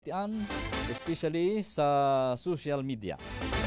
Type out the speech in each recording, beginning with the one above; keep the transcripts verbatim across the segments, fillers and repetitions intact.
Tian, especially sa social media.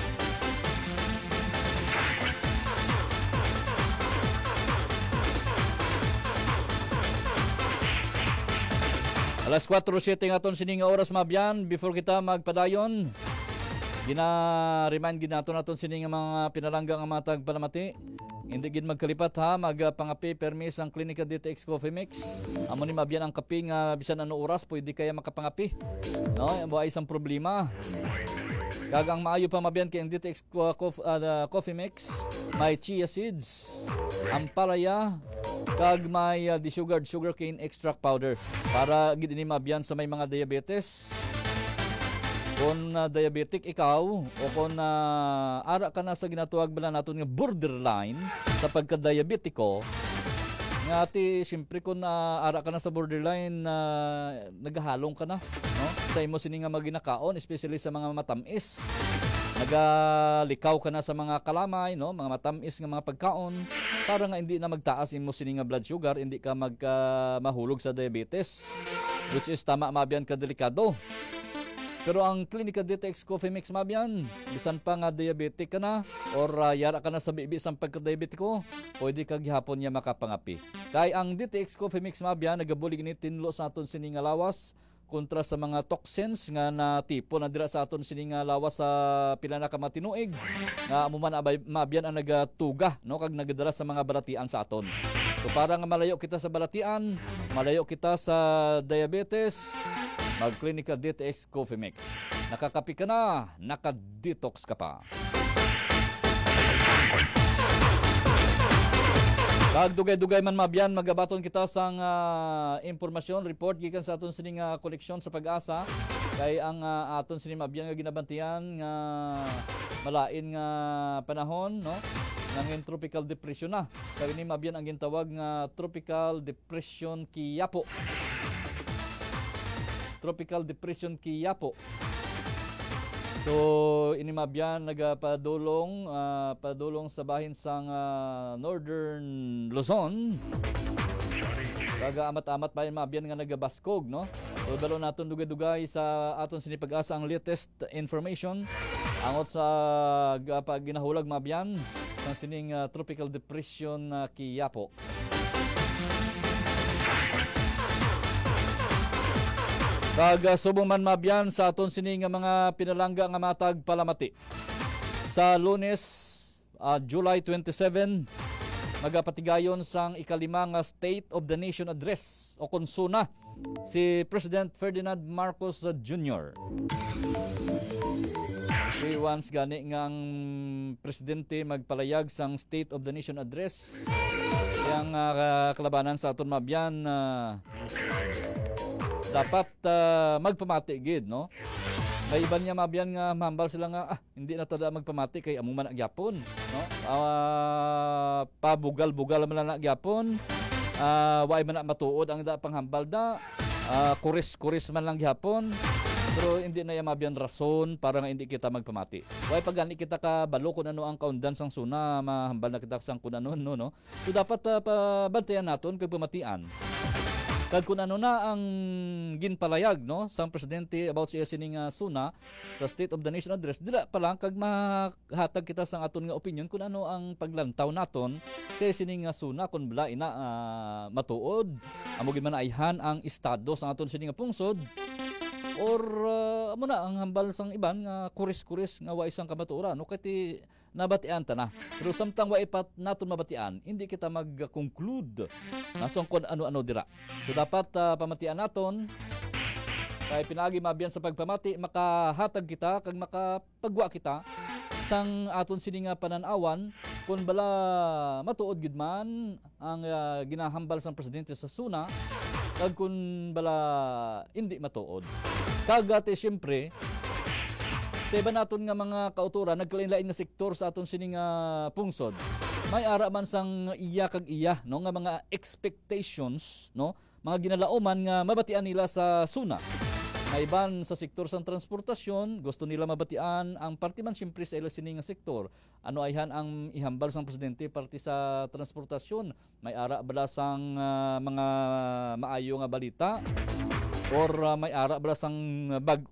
Alas kwatro siyete nga aton sining oras mabyan before kita magpadayon. Gina-remind gid naton naton sining mga pinalangga nga matag palamati. Hindi gid magkalipat ha, magpangapi permis ang Klinika D T X Coffee Mix. Amo ni mabyan ang kape nga bisan ano oras pwede kaya makapangapi. No, buhay isang problema. Kagang maayo pa mabyan kay ang D T X coffee, uh, coffee Mix, may chia seeds, ampalaya, kag may uh, desugared sugarcane extract powder para gid ni mabyan sa may mga diabetes. Kung uh, diabetic ikaw o kung uh, ara ka na sa ginatuwag bala naton nga borderline sa pagka-diabetiko, nga ati siyempre kung uh, ara ka na sa borderline na uh, naghahalong ka na, no? Sa imo sini nga maginakaon, especially sa mga matamis. Nagalikaw ka na sa mga kalamay, no? Mga matamis nga mga pagkaon para nga hindi na magtaas imo sini nga blood sugar, hindi ka magka mahulog sa diabetes, which is tama mabyan ka delikado. Pero ang Klinika D T X Coffee Mix mabyan, bisan pa nga diabetic ka na or uh, yara ka na sa bibi isang pagka-diabetiko, pwede ka gihapon niya makapangapi. Kay ang D T X Coffee Mix mabyan, nagabulig ni tinlo sa aton sining nga lawas kontra sa mga toxins nga na tipo na dira sa aton sining nga lawas sa pila na ka matinuig nga amo man mabyan ang nagatuga, no, kag nagadara sa mga balatian sa aton. So para nga malayo kita sa balatian, malayo kita sa diabetes, mag-Klinika D T X Coffee Mix. Nakakapi ka na, naka-detox ka pa. Kagdugay-dugay man mabyan, magabaton kita sang uh, impormasyon, report gikan sa aton sining uh, koleksyon sa Pag-asa. Kay ang uh, aton sining mabyan nga ginabantiyan nga malain nga panahon, no? Nangin tropical depression na. Kay ni mabyan ang gintawag nga tropical depression Quiapo. Tropical Depression Quiapo. So inimabyan nagapadulong uh, padulong sa bahin sang uh, Northern Luzon. Kaga amat-amat pa mabyan nga nagabaskog, no? So dalo naton dugay-dugay sa aton sini Pag-asa ang latest information angot sa pag ginahulag mabyan ng sining uh, Tropical Depression uh, Quiapo. Kag subong man mabyan sa aton sini nga mga pinalangga nga matag palamati. Sa Lunes, uh, July twenty-seven, magapatigayon sang ikalima nga State of the Nation Address o konsuna si President Ferdinand Marcos Junior Si once gani nga ang presidente magpalayag sang State of the Nation Address. Yang uh, kalabanan sa aton mabyan uh, dapat uh, magpamati gid, no? May iban niya mabyan nga mahambal sila nga ah, hindi na tada magpamati kay amo man gyapon, no? Uh, pabugal-bugal man na gyapon. Uh, way man na matuod ang da panghambal da. Uh, kuris-kuris man lang gyapon. Pero hindi na ya mabyan rason para nga hindi kita magpamati. Way pag gani kita ka balo kun ano ang kaundan sang suna, mahambal na kita sang kun ano no, no. So dapat uh, pabantayan naton kag pamatian. Kag kung ano na ang ginpalayag, no, sang presidente about siya sining uh, suna sa State of the Nation Address, dila pa lang kag mahatag kita sang aton nga opinion kung ano ang paglantaw naton sa sining uh, suna kung bala ina uh, matuod amo gid man ayhan ang estado sang aton sining nga pungsod or uh, amo na ang hambal sang iban nga kuris-kuris nga wa isang kabaturan, no, kati nabatian ta na. Pero samtang wa ipat naton mabatian, hindi kita mag-conclude nasong kung ano-ano dira. So dapat uh, pamatian naton kay pinagi mabyan sa pagpamati makahatag kita kag makapagwa kita sang aton sini nga pananawan kung bala matuod gid man ang uh, ginahambal sang presidente sa suna kag kung bala hindi matuod. Kagati siyempre sa iba naton nga mga kauturan nagkalain-lain nga sektor sa aton sining uh, pungsod. May ara man sang iya kag iya, no, nga mga expectations, no, mga ginalauman nga mabatian nila sa suna. May iban sa sektor sa transportasyon, gusto nila mabatian ang parte man siyempre sa ila sining nga sektor. Ano ayhan ang ihambal sang presidente parte sa transportasyon? May ara bala sang uh, mga maayo nga balita or uh, may ara bala sang bag